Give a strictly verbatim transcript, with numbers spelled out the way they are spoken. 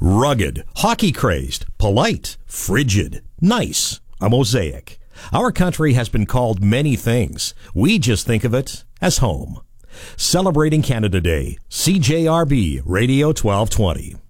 Rugged, hockey-crazed, polite, frigid, nice, a mosaic. Our country has been called many things. We just think of it as home. Celebrating Canada Day, C J R B Radio twelve twenty.